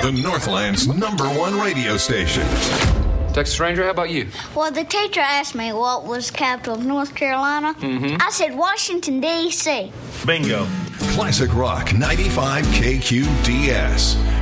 the Northland's #1 radio station. Texas Ranger, how about you? Well, the teacher asked me what was the capital of North Carolina. I said Washington, D.C. Bingo. Classic Rock 95 KQDS.